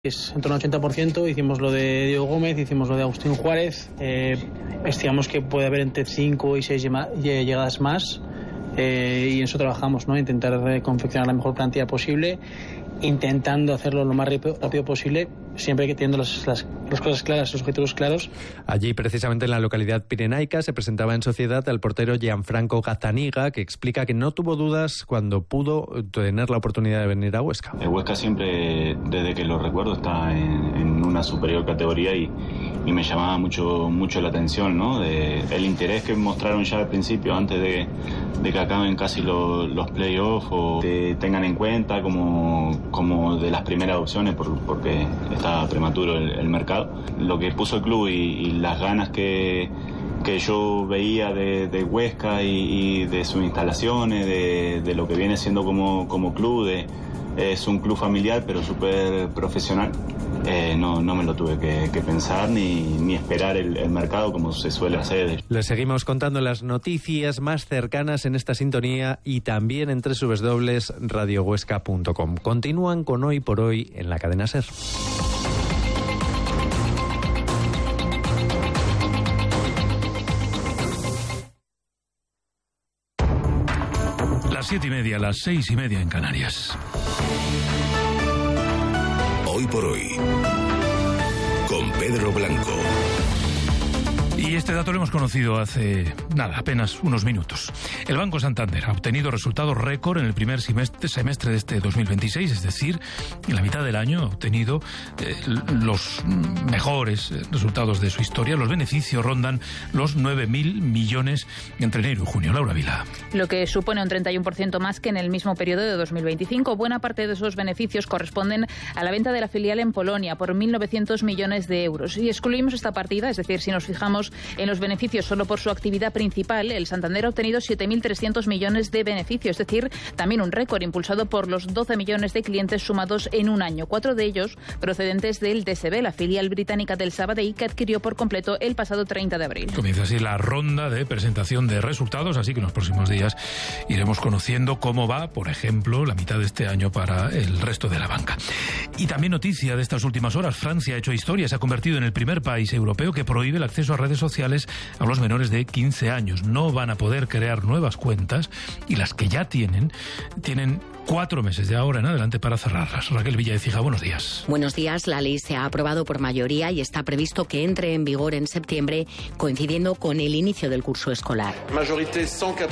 Es en torno al 80%, hicimos lo de Diego Gómez, hicimos lo de Agustín Juárez, estimamos que puede haber entre 5 y 6 llegadas más, y en eso trabajamos, ¿no? Intentar confeccionar la mejor plantilla posible, intentando hacerlo lo más rápido posible, siempre que teniendo las cosas claras, los objetivos claros. Allí, precisamente en la localidad pirenaica, se presentaba en sociedad al portero Gianfranco Gazzaniga, que explica que no tuvo dudas cuando pudo tener la oportunidad de venir a Huesca. El Huesca siempre, desde que lo recuerdo, está en una superior categoría y me llamaba mucho la atención, ¿no? El interés que mostraron ya al principio, antes de que acaben casi los playoffs, o te tengan en cuenta como de las primeras opciones, porque está prematuro el mercado. Lo que puso el club y las ganas que yo veía de Huesca y de sus instalaciones, de lo que viene siendo como club, es un club familiar pero súper profesional. No me lo tuve que pensar ni esperar el mercado como se suele hacer. Les seguimos contando las noticias más cercanas en esta sintonía y también en www.radiohuesca.com. Continúan con Hoy por Hoy en la cadena SER. Las 7:30, las 6:30 en Canarias. Hoy por Hoy, con Pedro Blanco. Y este dato lo hemos conocido hace, apenas unos minutos. El Banco Santander ha obtenido resultados récord en el primer semestre de este 2026, es decir, en la mitad del año ha obtenido los mejores resultados de su historia. Los beneficios rondan los 9.000 millones entre enero y junio. Laura Vila. Lo que supone un 31% más que en el mismo periodo de 2025. Buena parte de esos beneficios corresponden a la venta de la filial en Polonia por 1.900 millones de euros. Y excluimos esta partida, es decir, si nos fijamos en los beneficios solo por su actividad principal, el Santander ha obtenido 7.300 millones de beneficios, es decir, también un récord impulsado por los 12 millones de clientes sumados en un año, 4 de ellos procedentes del DSB, la filial británica del Sabadell, que adquirió por completo el pasado 30 de abril. Comienza así la ronda de presentación de resultados, así que en los próximos días iremos conociendo cómo va, por ejemplo, la mitad de este año para el resto de la banca. Y también noticia de estas últimas horas, Francia ha hecho historia, se ha convertido en el primer país europeo que prohíbe el acceso a redes sociales a los menores de 15 años. No van a poder crear nuevas cuentas y las que ya tienen 4 meses de ahora en adelante para cerrarlas. Raquel Villa de Cija, buenos días. Buenos días. La ley se ha aprobado por mayoría y está previsto que entre en vigor en septiembre, coincidiendo con el inicio del curso escolar. Majorité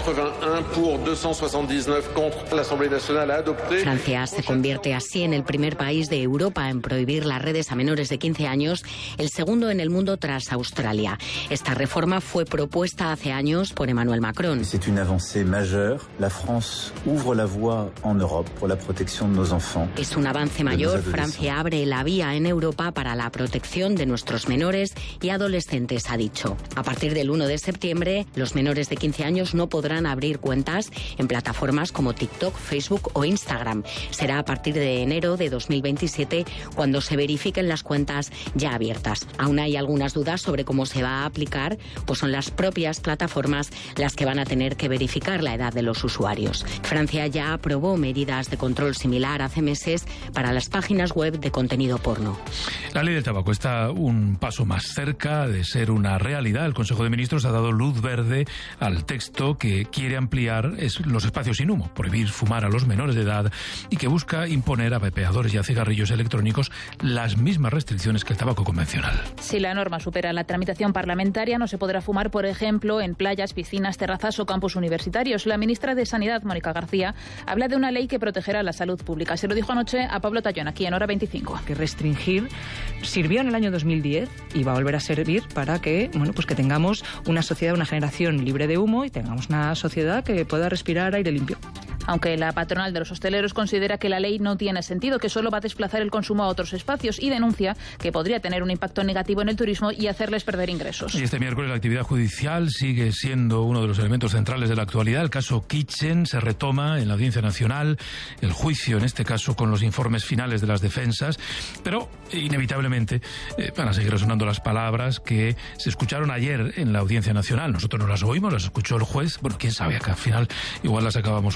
181 pour 279 contre. La Asamblea Nacional ha adoptado. Francia se convierte así en el primer país de Europa en prohibir las redes a menores de 15 años, el segundo en el mundo tras Australia. Esta reforma fue propuesta hace años por Emmanuel Macron. C'est une avancée majeure. La France ouvre la voie en Europe por la protección de nos enfants. Es un avance mayor. Francia abre la vía en Europa para la protección de nuestros menores y adolescentes, ha dicho. A partir del 1 de septiembre, los menores de 15 años no podrán abrir cuentas en plataformas como TikTok, Facebook o Instagram. Será a partir de enero de 2027 cuando se verifiquen las cuentas ya abiertas. Aún hay algunas dudas sobre cómo se va a aplicar, pues son las propias plataformas las que van a tener que verificar la edad de los usuarios. Francia ya aprobó medidas de control similar hace meses para las páginas web de contenido porno. La ley del tabaco está un paso más cerca de ser una realidad. El Consejo de Ministros ha dado luz verde al texto que quiere ampliar los espacios sin humo, prohibir fumar a los menores de edad y que busca imponer a vapeadores y a cigarrillos electrónicos las mismas restricciones que el tabaco convencional. Si la norma supera la tramitación parlamentaria, no se podrá fumar, por ejemplo, en playas, piscinas, terrazas o campus universitarios. La ministra de Sanidad, Mónica García, habla de una ley que protegerá la salud pública. Se lo dijo anoche a Pablo Tallón, aquí en Hora 25. Que restringir sirvió en el año 2010 y va a volver a servir para que, que tengamos una sociedad, una generación libre de humo y tengamos una sociedad que pueda respirar aire limpio. Aunque la patronal de los hosteleros considera que la ley no tiene sentido, que solo va a desplazar el consumo a otros espacios y denuncia que podría tener un impacto negativo en el turismo y hacerles perder ingresos. Y este miércoles la actividad judicial sigue siendo uno de los elementos centrales de la actualidad. El caso Kitchen se retoma en la Audiencia Nacional, el juicio en este caso con los informes finales de las defensas, pero inevitablemente van a seguir resonando las palabras que se escucharon ayer en la Audiencia Nacional. Nosotros no las oímos, las escuchó el juez, quién sabe, que al final igual las acabamos oyendo.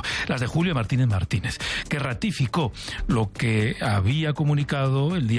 las de Julio Martínez Martínez, que ratificó lo que había comunicado el día